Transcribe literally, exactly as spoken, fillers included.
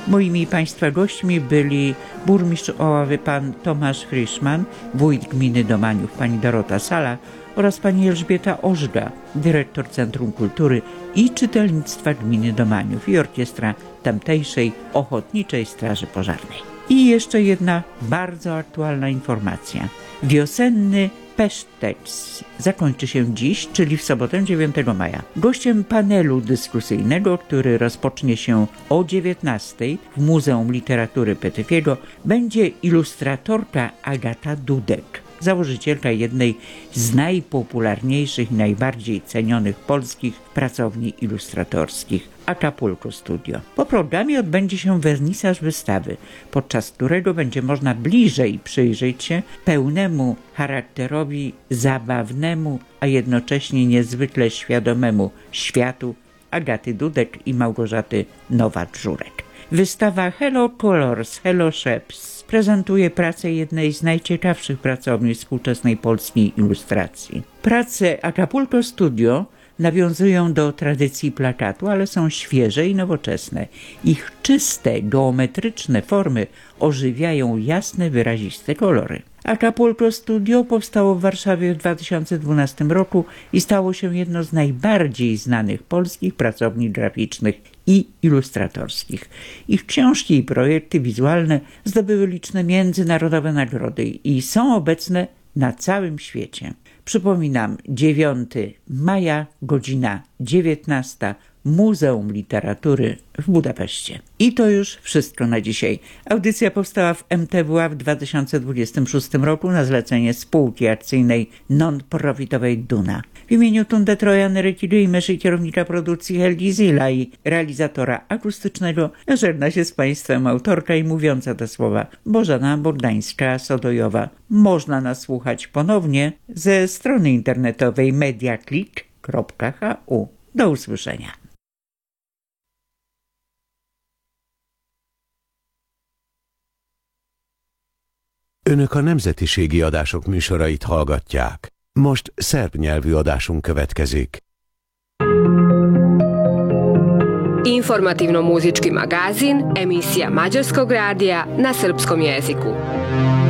Moimi Państwa gośćmi byli burmistrz Oławy pan Tomasz Friszman, wójt gminy Domaniów pani Dorota Sala oraz pani Elżbieta Ożga, dyrektor Centrum Kultury i Czytelnictwa gminy Domaniów i orkiestra tamtejszej Ochotniczej Straży Pożarnej. I jeszcze jedna bardzo aktualna informacja. Wiosenny Pesztec zakończy się dziś, czyli w sobotę dziewiątego maja. Gościem panelu dyskusyjnego, który rozpocznie się o dziewiętnastej w Muzeum Literatury Petyfiego, będzie ilustratorka Agata Dudek, założycielka jednej z najpopularniejszych i najbardziej cenionych polskich pracowni ilustratorskich, Acapulco Studio. Po programie odbędzie się wernisaż wystawy, podczas którego będzie można bliżej przyjrzeć się pełnemu charakterowi, zabawnemu, a jednocześnie niezwykle świadomemu światu Agaty Dudek i Małgorzaty Nowak-Żurek. Wystawa Hello Colors, Hello Shapes prezentuje pracę jednej z najciekawszych pracowni współczesnej polskiej ilustracji. Prace Acapulco Studio nawiązują do tradycji plakatu, ale są świeże i nowoczesne. Ich czyste, geometryczne formy ożywiają jasne, wyraziste kolory. Acapulco Studio powstało w Warszawie w dwa tysiące dwunastym roku i stało się jedną z najbardziej znanych polskich pracowni graficznych i ilustratorskich. Ich książki i projekty wizualne zdobyły liczne międzynarodowe nagrody i są obecne na całym świecie. Przypominam, dziewiątego maja, godzina dziewiętnasta, Muzeum Literatury w Budapeszcie. I to już wszystko na dzisiaj. Audycja powstała w M T W A w dwa tysiące dwudziestym szóstym roku na zlecenie spółki akcyjnej non-profitowej Duna. W imieniu Tunde Trojan, Eryki Dujmesz i kierownika produkcji Helgi Zila i realizatora akustycznego żegna się z Państwem autorka i mówiąca te słowa Bożena Bogdańska-Sodojowa. Można nas słuchać ponownie ze strony internetowej mediaclick kropka h u. Do usłyszenia. Önök a nemzetiségi adások műsorait hallgatják. Most szerb nyelvű adásunk következik. Informativno-muzički magazin, emisija Mađarskog radija na srpskom jeziku.